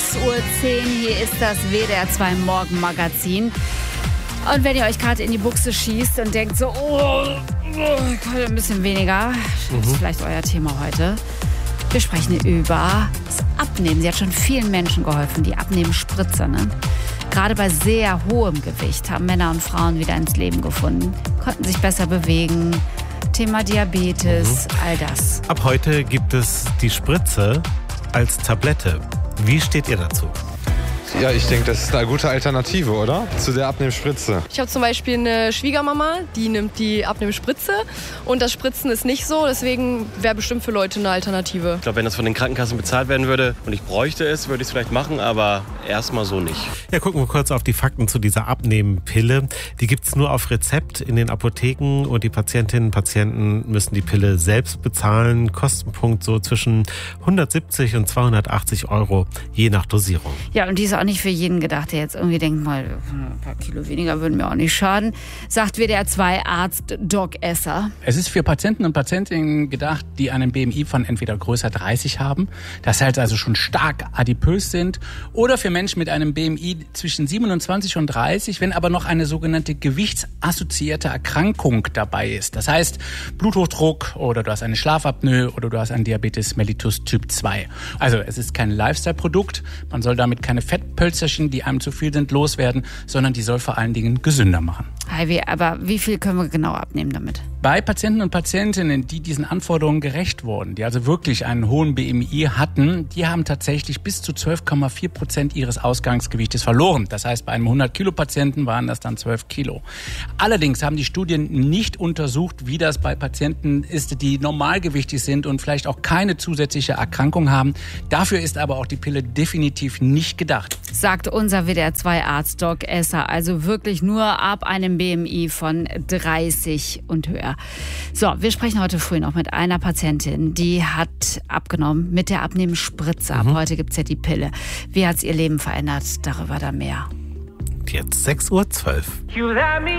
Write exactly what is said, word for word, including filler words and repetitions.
sechs Uhr zehn, hier ist das W D R zwei Morgenmagazin. Und wenn ihr euch gerade in die Buchse schießt und denkt so, oh, ich könnte ein bisschen weniger, das ist vielleicht euer Thema heute. Wir sprechen über das Abnehmen. Sie hat schon vielen Menschen geholfen, die Abnehmspritze, ne? Gerade bei sehr hohem Gewicht haben Männer und Frauen wieder ins Leben gefunden, konnten sich besser bewegen. Thema Diabetes, mhm. all das. Ab heute gibt es die Spritze als Tablette. Wie steht ihr dazu? Ja, ich denke, das ist eine gute Alternative, oder? Zu der Abnehmspritze. Ich habe zum Beispiel eine Schwiegermama, die nimmt die Abnehmspritze und das Spritzen ist nicht so, deswegen wäre bestimmt für Leute eine Alternative. Ich glaube, wenn das von den Krankenkassen bezahlt werden würde und ich bräuchte es, würde ich es vielleicht machen, aber erstmal so nicht. Ja, gucken wir kurz auf die Fakten zu dieser Abnehmpille. Die gibt es nur auf Rezept in den Apotheken und die Patientinnen und Patienten müssen die Pille selbst bezahlen. Kostenpunkt so zwischen hundertsiebzig und zweihundertachtzig Euro, je nach Dosierung. Ja, und die ist auch nicht für jeden gedacht, der jetzt irgendwie denkt, mal ein paar Kilo weniger würden mir auch nicht schaden, sagt W D R zwei Arzt Doc Esser. Es ist für Patienten und Patientinnen gedacht, die einen B M I von entweder größer dreißig haben, das heißt also schon stark adipös sind, oder für Menschen mit einem B M I zwischen siebenundzwanzig und dreißig, wenn aber noch eine sogenannte gewichtsassoziierte Erkrankung dabei ist. Das heißt Bluthochdruck oder du hast eine Schlafapnoe oder du hast einen Diabetes mellitus Typ zwei. Also es ist kein Lifestyle-Produkt, man soll damit keine Fettpölzerchen, die einem zu viel sind, loswerden, sondern die soll vor allen Dingen gesünder machen. Heidi, aber wie viel können wir genau abnehmen damit? Bei Patienten und Patientinnen, die diesen Anforderungen gerecht wurden, die also wirklich einen hohen B M I hatten, die haben tatsächlich bis zu zwölf Komma vier Prozent ihres Ausgangsgewichtes verloren. Das heißt, bei einem hundert Kilo Patienten waren das dann zwölf Kilo. Allerdings haben die Studien nicht untersucht, wie das bei Patienten ist, die normalgewichtig sind und vielleicht auch keine zusätzliche Erkrankung haben. Dafür ist aber auch die Pille definitiv nicht gedacht. Sagt unser W D R zwei Arzt Doc Esser. Also wirklich nur ab einem B M I von dreißig und höher. So, wir sprechen heute früh noch mit einer Patientin, die hat abgenommen mit der Abnehmspritze. Ab mhm. heute gibt es ja die Pille. Wie hat es ihr Leben verändert? Darüber dann mehr. Jetzt sechs Uhr zwölf.